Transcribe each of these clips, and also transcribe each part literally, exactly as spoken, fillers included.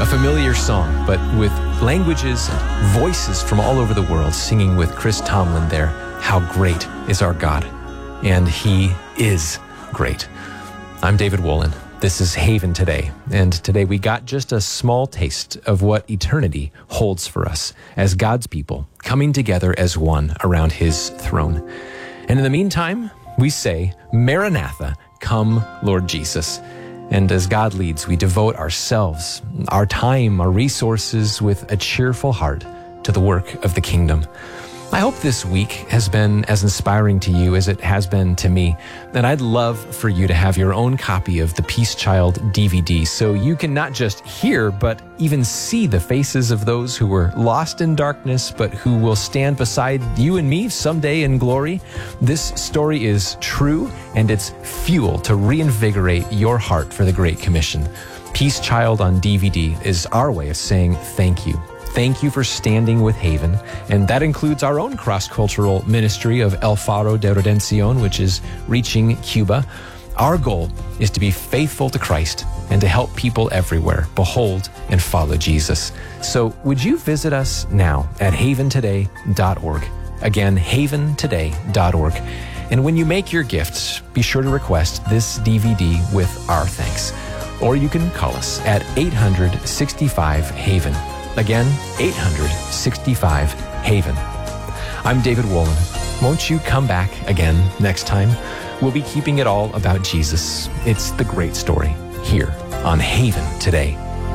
A familiar song, but with languages and voices from all over the world singing with Chris Tomlin there. How great is our God. And he is great. I'm David Wolin. This is Haven Today. And today we got just a small taste of what eternity holds for us as God's people coming together as one around his throne. And in the meantime, we say, Maranatha, come, Lord Jesus. And as God leads, we devote ourselves, our time, our resources with a cheerful heart to the work of the kingdom. I hope this week has been as inspiring to you as it has been to me. And I'd love for you to have your own copy of the Peace Child D V D so you can not just hear, but even see the faces of those who were lost in darkness, but who will stand beside you and me someday in glory. This story is true, and it's fuel to reinvigorate your heart for the Great Commission. Peace Child on D V D is our way of saying thank you. Thank you for standing with Haven, and that includes our own cross-cultural ministry of El Faro de Redención, which is reaching Cuba. Our goal is to be faithful to Christ and to help people everywhere behold and follow Jesus. So would you visit us now at haven today dot org? Again, haven today dot org. And when you make your gifts, be sure to request this D V D with our thanks. Or you can call us at eight hundred sixty-five Haven. Again, eight hundred sixty-five Haven. I'm David Wolin. Won't you come back again next time? We'll be keeping it all about Jesus. It's the great story here on Haven Today.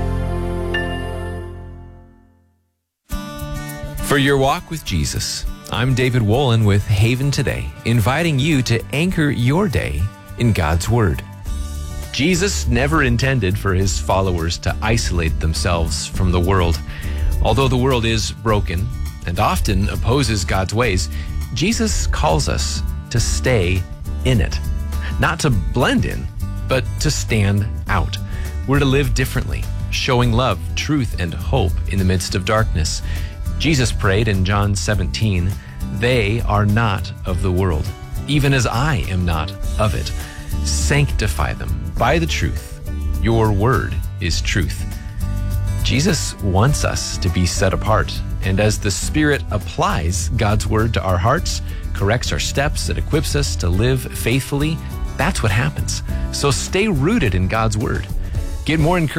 For your walk with Jesus, I'm David Wolin with Haven Today, inviting you to anchor your day in God's Word. Jesus never intended for his followers to isolate themselves from the world. Although the world is broken and often opposes God's ways, Jesus calls us to stay in it. Not to blend in, but to stand out. We're to live differently, showing love, truth, and hope in the midst of darkness. Jesus prayed in John seventeen, "They are not of the world, even as I am not of it. Sanctify them by the truth. Your word is truth." Jesus wants us to be set apart, and as the Spirit applies God's word to our hearts, corrects our steps, it equips us to live faithfully, that's what happens. So stay rooted in God's word. Get more encouragement.